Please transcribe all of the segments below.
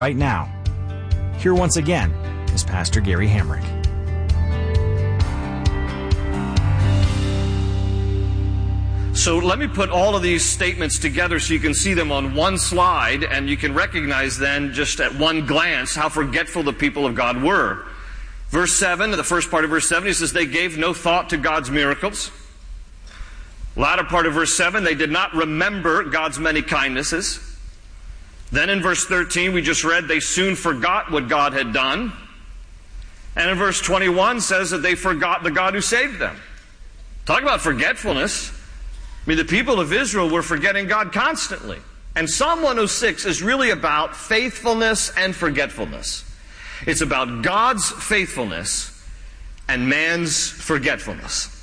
right now. Here once again is Pastor Gary Hamrick. So let me put all of these statements together so you can see them on one slide, and you can recognize then just at one glance how forgetful the people of God were. Verse 7, the first part of verse 7, he says, they gave no thought to God's miracles. Latter part of verse 7, they did not remember God's many kindnesses. Then in verse 13, we just read, they soon forgot what God had done. And in verse 21 says that they forgot the God who saved them. Talk about forgetfulness. I mean, the people of Israel were forgetting God constantly. And Psalm 106 is really about faithfulness and forgetfulness. It's about God's faithfulness and man's forgetfulness.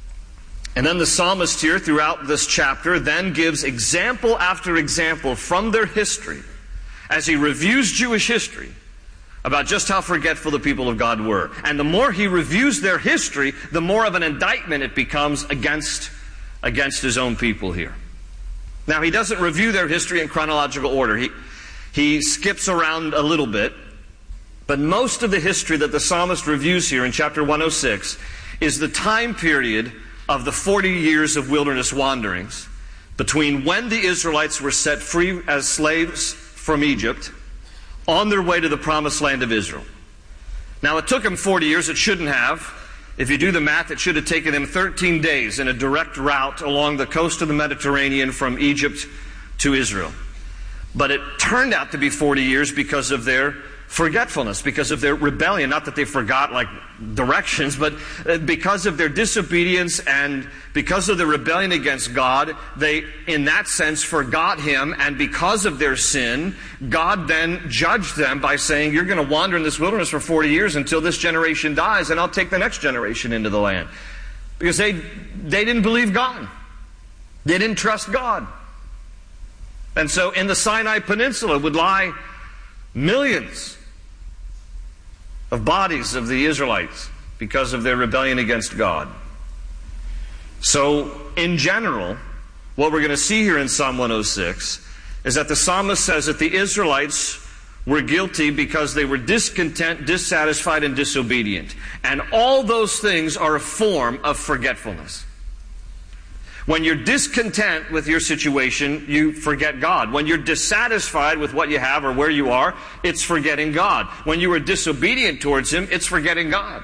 And then the psalmist here throughout this chapter then gives example after example from their history as he reviews Jewish history about just how forgetful the people of God were. And the more he reviews their history, the more of an indictment it becomes against his own people here. Now, he doesn't review their history in chronological order. He skips around a little bit. But most of the history that the psalmist reviews here in chapter 106 is the time period of the 40 years of wilderness wanderings between when the Israelites were set free as slaves from Egypt on their way to the promised land of Israel. Now, it took them 40 years. It shouldn't have. If you do the math, it should have taken them 13 days in a direct route along the coast of the Mediterranean from Egypt to Israel. But it turned out to be 40 years because of their forgetfulness, because of their rebellion. Not that they forgot like directions, but because of their disobedience and because of the rebellion against God, they, in that sense, forgot Him. And because of their sin, God then judged them by saying, you're going to wander in this wilderness for 40 years until this generation dies, and I'll take the next generation into the land. Because they didn't believe God. They didn't trust God. And so in the Sinai Peninsula would lie millions of bodies of the Israelites because of their rebellion against God. So, in general, what we're going to see here in Psalm 106 is that the psalmist says that the Israelites were guilty because they were discontent, dissatisfied, and disobedient. And all those things are a form of forgetfulness. When you're discontent with your situation, you forget God. When you're dissatisfied with what you have or where you are, it's forgetting God. When you are disobedient towards Him, it's forgetting God.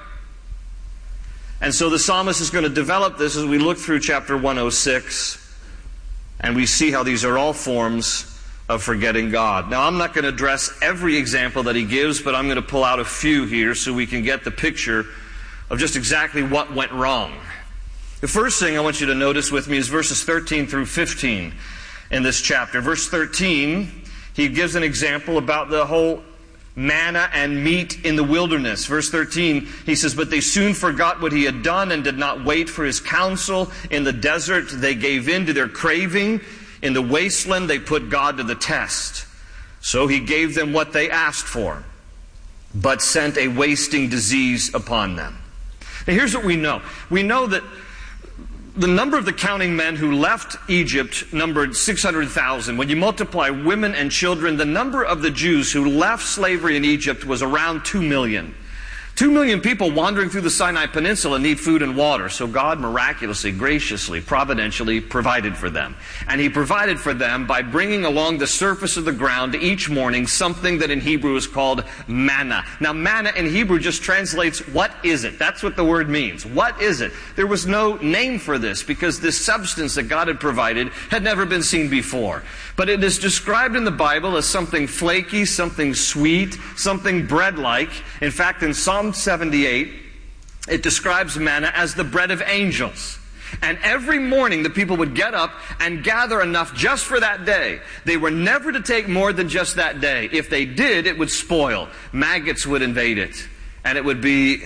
And so the psalmist is going to develop this as we look through chapter 106, and we see how these are all forms of forgetting God. Now, I'm not going to address every example that he gives, but I'm going to pull out a few here so we can get the picture of just exactly what went wrong. The first thing I want you to notice with me is verses 13 through 15 in this chapter. Verse 13, he gives an example about the whole manna and meat in the wilderness. Verse 13, he says, but they soon forgot what he had done and did not wait for his counsel. In the desert, they gave in to their craving. In the wasteland, they put God to the test. So he gave them what they asked for, but sent a wasting disease upon them. Now here's what we know. We know that the number of the counting men who left Egypt numbered 600,000. When you multiply women and children, the number of the Jews who left slavery in Egypt was around 2 million. 2 million people wandering through the Sinai Peninsula need food and water. So God miraculously, graciously, providentially provided for them. And He provided for them by bringing along the surface of the ground each morning something that in Hebrew is called manna. Now, manna in Hebrew just translates, what is it? That's what the word means. What is it? There was no name for this because this substance that God had provided had never been seen before. But it is described in the Bible as something flaky, something sweet, something bread-like. In fact, in Psalm 78, it describes manna as the bread of angels. And every morning the people would get up and gather enough just for that day. They were never to take more than just that day. If they did, it would spoil. Maggots would invade it, and it would be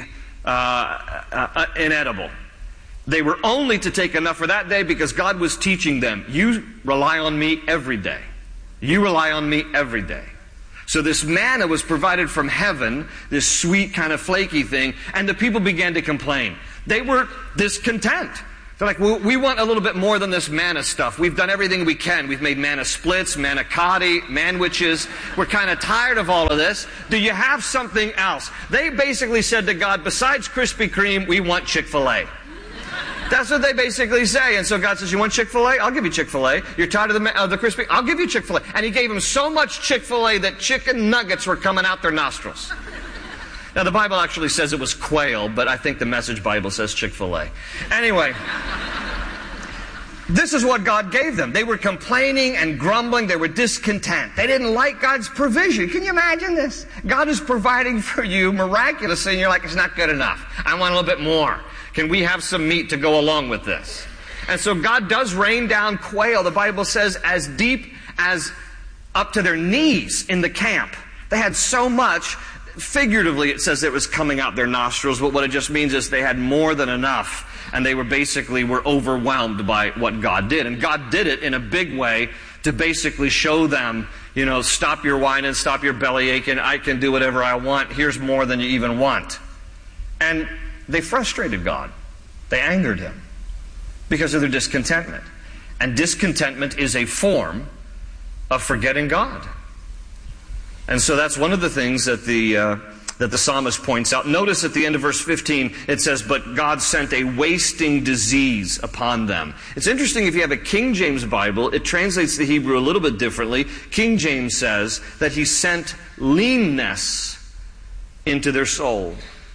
inedible. They were only to take enough for that day because God was teaching them, you rely on me every day. You rely on me every day. So this manna was provided from heaven, this sweet kind of flaky thing, and the people began to complain. They were discontent. They're like, we want a little bit more than this manna stuff. We've done everything we can. We've made manna splits, manicotti, manwiches. We're kind of tired of all of this. Do you have something else? They basically said to God, besides Krispy Kreme, we want Chick-fil-A. That's what they basically say. And so God says, you want Chick-fil-A? I'll give you Chick-fil-A. You're tired of the Krispy? I'll give you Chick-fil-A. And He gave them so much Chick-fil-A that chicken nuggets were coming out their nostrils. Now, the Bible actually says it was quail, but I think the Message Bible says Chick-fil-A. Anyway, this is what God gave them. They were complaining and grumbling. They were discontent. They didn't like God's provision. Can you imagine this? God is providing for you miraculously, and you're like, it's not good enough. I want a little bit more. Can we have some meat to go along with this? And so God does rain down quail, the Bible says, as deep as up to their knees in the camp. They had so much. Figuratively, it says it was coming out their nostrils, but what it just means is they had more than enough, and they were overwhelmed by what God did. And God did it in a big way to basically show them, stop your whining, stop your belly aching, I can do whatever I want, here's more than you even want. And they frustrated God. They angered Him because of their discontentment. And discontentment is a form of forgetting God. And so that's one of the things that the psalmist points out. Notice at the end of verse 15, it says, but God sent a wasting disease upon them. It's interesting, if you have a King James Bible, it translates the Hebrew a little bit differently. King James says that He sent leanness into their soul.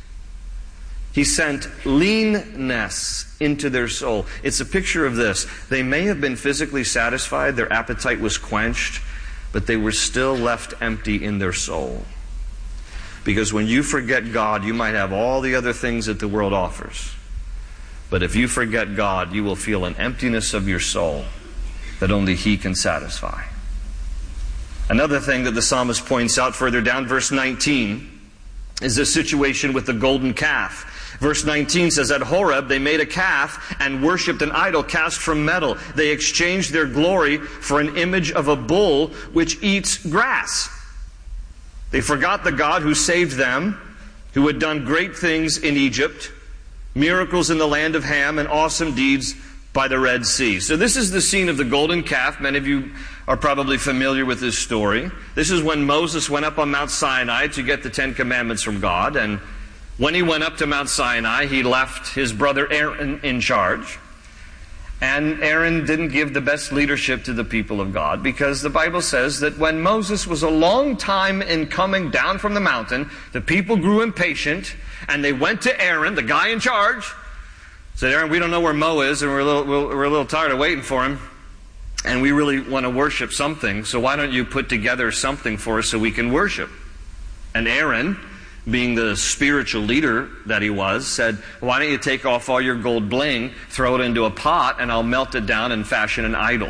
He sent leanness into their soul. It's a picture of this. They may have been physically satisfied, their appetite was quenched, but they were still left empty in their soul. Because when you forget God, you might have all the other things that the world offers. But if you forget God, you will feel an emptiness of your soul that only He can satisfy. Another thing that the psalmist points out further down, verse 19, is the situation with the golden calf. Verse 19 says, at Horeb they made a calf and worshipped an idol cast from metal. They exchanged their glory for an image of a bull which eats grass. They forgot the God who saved them, who had done great things in Egypt, miracles in the land of Ham, and awesome deeds by the Red Sea. So this is the scene of the golden calf. Many of you are probably familiar with this story. This is when Moses went up on Mount Sinai to get the Ten Commandments from God, and when he went up to Mount Sinai, he left his brother Aaron in charge. And Aaron didn't give the best leadership to the people of God, because the Bible says that when Moses was a long time in coming down from the mountain, the people grew impatient, and they went to Aaron, the guy in charge, said, Aaron, we don't know where Mo is, and we're a little tired of waiting for him, and we really want to worship something, so why don't you put together something for us so we can worship? And Aaron, being the spiritual leader that he was, said, why don't you take off all your gold bling, throw it into a pot, and I'll melt it down and fashion an idol.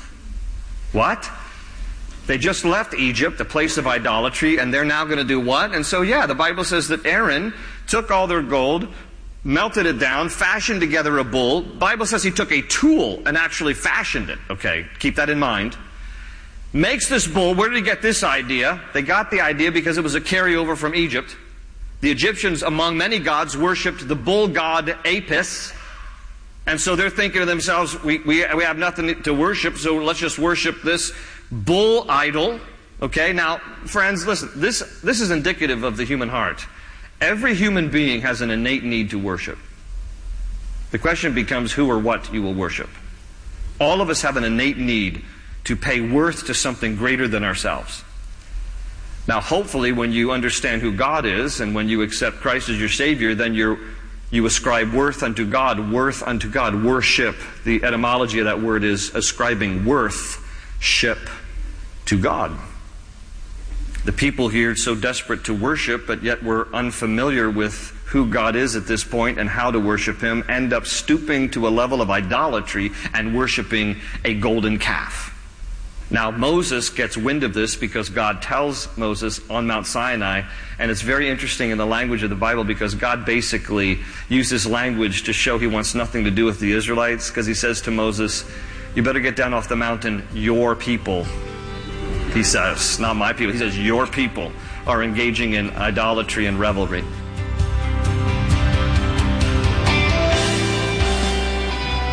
What? They just left Egypt, a place of idolatry, and they're now going to do what? And so, the Bible says that Aaron took all their gold, melted it down, fashioned together a bull. The Bible says he took a tool and actually fashioned it. Okay, keep that in mind. Makes this bull. Where did he get this idea? They got the idea because it was a carryover from Egypt. The Egyptians, among many gods, worshipped the bull god Apis. And so they're thinking to themselves, we have nothing to worship, so let's just worship this bull idol. Okay, now, friends, listen, this is indicative of the human heart. Every human being has an innate need to worship. The question becomes who or what you will worship. All of us have an innate need to pay worth to something greater than ourselves. Now, hopefully, when you understand who God is, and when you accept Christ as your Savior, then you ascribe worth unto God, worship. The etymology of that word is ascribing worth-ship to God. The people here are so desperate to worship, but yet we're unfamiliar with who God is at this point and how to worship Him, end up stooping to a level of idolatry and worshiping a golden calf. Now, Moses gets wind of this because God tells Moses on Mount Sinai, and it's very interesting in the language of the Bible because God basically uses language to show He wants nothing to do with the Israelites, because He says to Moses, you better get down off the mountain, your people. He says, not my people. He says, your people are engaging in idolatry and revelry.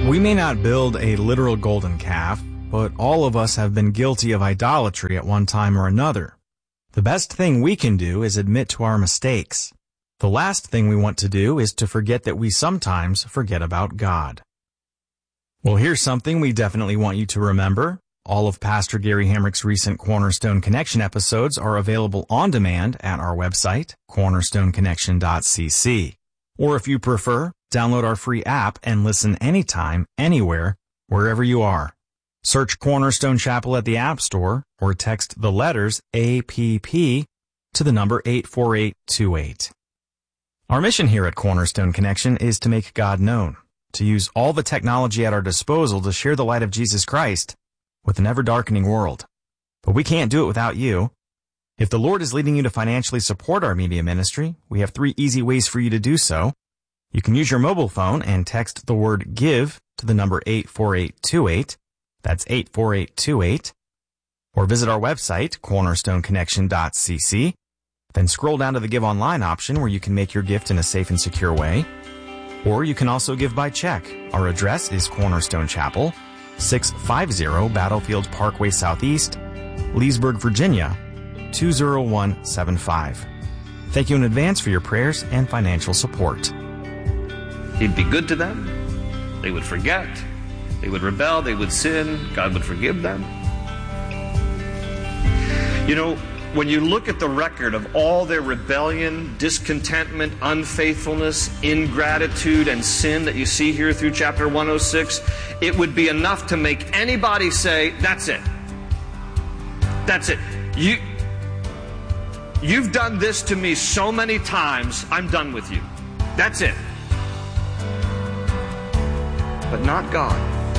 We may not build a literal golden calf, but all of us have been guilty of idolatry at one time or another. The best thing we can do is admit to our mistakes. The last thing we want to do is to forget that we sometimes forget about God. Well, here's something we definitely want you to remember. All of Pastor Gary Hamrick's recent Cornerstone Connection episodes are available on demand at our website, cornerstoneconnection.cc. Or if you prefer, download our free app and listen anytime, anywhere, wherever you are. Search Cornerstone Chapel at the App Store or text the letters APP to the number 84828. Our mission here at Cornerstone Connection is to make God known, to use all the technology at our disposal to share the light of Jesus Christ with an ever-darkening world. But we can't do it without you. If the Lord is leading you to financially support our media ministry, we have 3 easy ways for you to do so. You can use your mobile phone and text the word GIVE to the number 84828. That's 84828. Or visit our website, cornerstoneconnection.cc. Then scroll down to the Give Online option where you can make your gift in a safe and secure way. Or you can also give by check. Our address is Cornerstone Chapel, 650 Battlefield Parkway Southeast, Leesburg, Virginia, 20175. Thank you in advance for your prayers and financial support. He'd be good to them. They would forget. They would rebel. They would sin. God would forgive them. You know, when you look at the record of all their rebellion, discontentment, unfaithfulness, ingratitude, and sin that you see here through chapter 106, it would be enough to make anybody say, that's it. That's it. You've done this to me so many times, I'm done with you. That's it. But not God.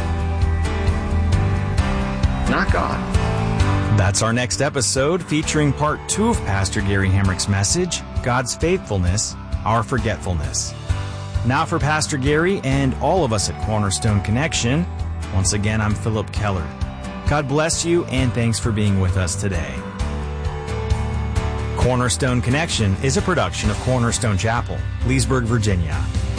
Not God. That's our next episode, featuring part 2 of Pastor Gary Hamrick's message, God's Faithfulness, Our Forgetfulness. Now for Pastor Gary and all of us at Cornerstone Connection, once again, I'm Philip Keller. God bless you, and thanks for being with us today. Cornerstone Connection is a production of Cornerstone Chapel, Leesburg, Virginia.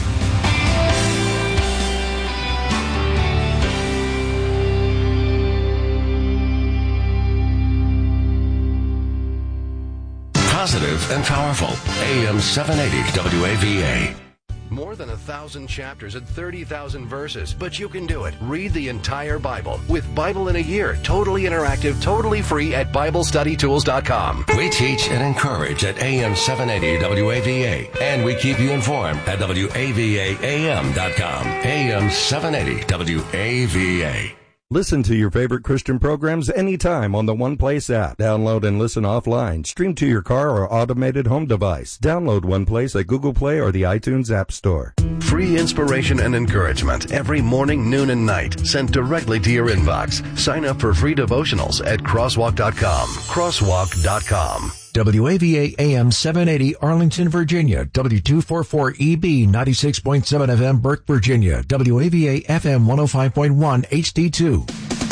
Positive and powerful. AM 780 WAVA. More than 1,000 chapters and 30,000 verses, but you can do it. Read the entire Bible with Bible in a Year, totally interactive, totally free at BibleStudyTools.com. We teach and encourage at AM 780 WAVA, and we keep you informed at WAVAAM.com. AM 780 WAVA. Listen to your favorite Christian programs anytime on the One Place app. Download and listen offline. Stream to your car or automated home device. Download One Place at Google Play or the iTunes App Store. Free inspiration and encouragement every morning, noon, and night, sent directly to your inbox. Sign up for free devotionals at crosswalk.com. Crosswalk.com. WAVA AM 780 Arlington, Virginia. W244EB 96.7 FM Burke, Virginia. WAVA FM 105.1 HD2.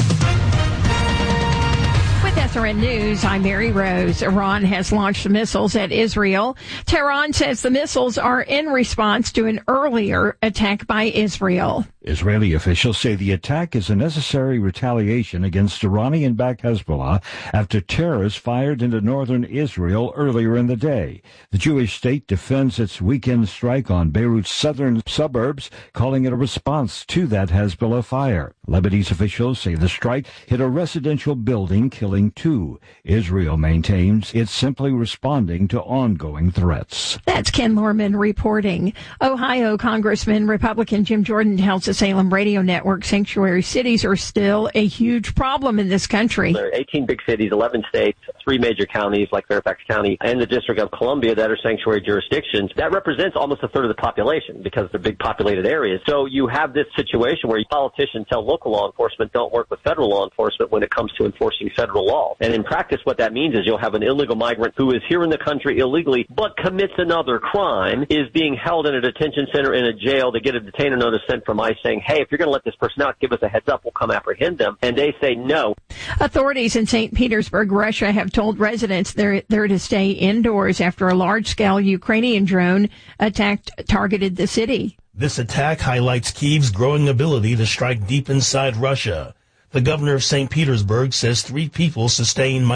With SRN News, I'm Mary Rose. Iran has launched missiles at Israel. Tehran says the missiles are in response to an earlier attack by Israel. Israeli officials say the attack is a necessary retaliation against Iranian-backed Hezbollah after terrorists fired into northern Israel earlier in the day. The Jewish state defends its weekend strike on Beirut's southern suburbs, calling it a response to that Hezbollah fire. Lebanese officials say the strike hit a residential building, killing 2. Israel maintains it's simply responding to ongoing threats. That's Ken Lorman reporting. Ohio Congressman Republican Jim Jordan tells the Salem Radio Network sanctuary cities are still a huge problem in this country. There are 18 big cities, 11 states, 3 major counties like Fairfax County and the District of Columbia that are sanctuary jurisdictions. That represents almost a third of the population because they're big populated areas. So you have this situation where politicians tell local law enforcement don't work with federal law enforcement when it comes to enforcing federal law. And in practice, what that means is you'll have an illegal migrant who is here in the country illegally but commits another crime, is being held in a detention center in a jail to get a detainer notice sent from ICE saying, hey, if you're going to let this person out, give us a heads up, we'll come apprehend them. And they say no. Authorities in St. Petersburg, Russia, have told residents they're to stay indoors after a large-scale Ukrainian drone targeted the city. This attack highlights Kyiv's growing ability to strike deep inside Russia. The governor of St. Petersburg says 3 people sustained